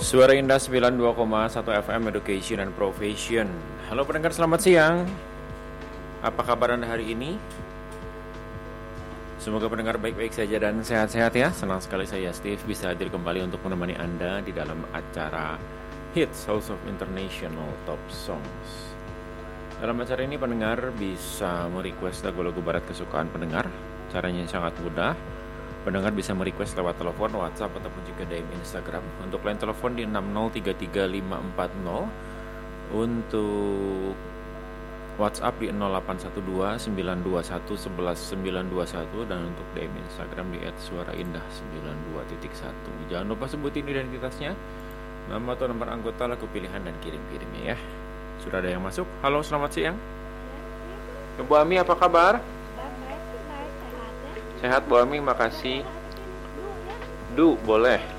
Suara Indah 92,1 FM Education and Profession. Halo pendengar, selamat siang. Apa kabar Anda hari ini? Semoga pendengar baik-baik saja dan sehat-sehat ya. Senang sekali saya Steve bisa hadir kembali untuk menemani Anda di dalam acara Hits House of International Top Songs. Dalam acara ini pendengar bisa merequest lagu-lagu barat kesukaan pendengar. Caranya sangat mudah. Pendengar bisa merequest lewat telepon, WhatsApp, ataupun juga DM Instagram. Untuk line telepon di 6033540. Untuk WhatsApp di 0812-921-11921. Dan untuk DM Instagram di @suaraindah92.1. Jangan lupa sebutin identitasnya, nama atau nomor anggota, lagu pilihan, dan kirim-kirimnya ya. Sudah ada yang masuk? Halo, selamat siang. Bu Ami, apa kabar? Sehat Bu Ami, makasih. Du, boleh.